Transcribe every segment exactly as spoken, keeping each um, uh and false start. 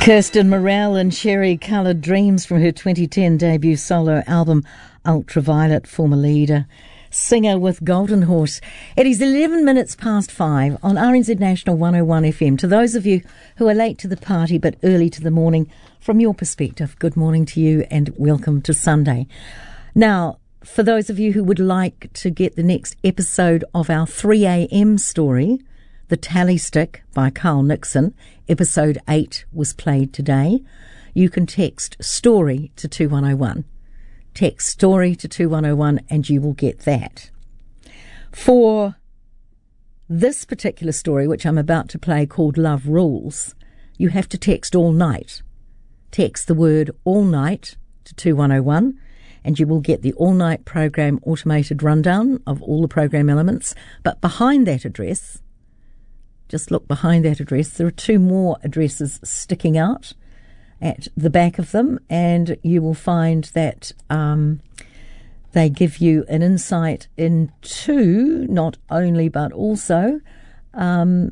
Kirsten Morel and Sherry Coloured Dreams from her twenty ten debut solo album Ultraviolet, former leader, singer with Golden Horse. It is eleven minutes past five on R N Z National one oh one F M. To those of you who are late to the party but early to the morning, from your perspective, good morning to you and welcome to Sunday. Now, for those of you who would like to get the next episode of our three a.m. story, The Tally Stick by Carl Nixon, episode eight was played today. You can text STORY to two one oh one. Text STORY to two one oh one and you will get that. For this particular story, which I'm about to play, called Love Rules, you have to text all night. Text the word all night to two one oh one and you will get the all-night program automated rundown of all the program elements. But behind that address, just look behind that address, there are two more addresses sticking out at the back of them, and you will find that um, they give you an insight into not only but also um,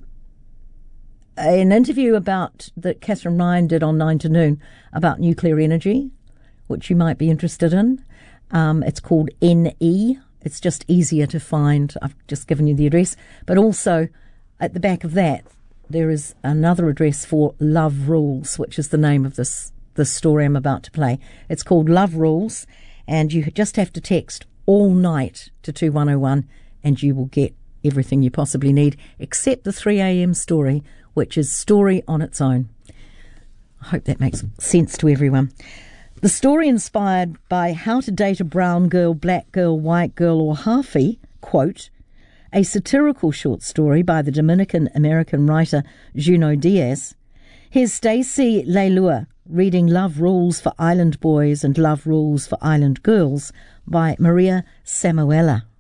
an interview about that Catherine Ryan did on nine to noon about nuclear energy, which you might be interested in. Um, it's called N E. It's just easier to find. I've just given you the address, but also at the back of that, there is another address for Love Rules, which is the name of this, this story I'm about to play. It's called Love Rules, and you just have to text all night to two one oh one, and you will get everything you possibly need, except the three a.m. story, which is story on its own. I hope that makes sense to everyone. The story, inspired by How to Date a Brown Girl, Black Girl, White Girl, or Halfie, quote, a satirical short story by the Dominican-American writer Junot Diaz. Here's Stacey Leilua reading Love Rules for Island Boys and Love Rules for Island Girls by Maria Samuela.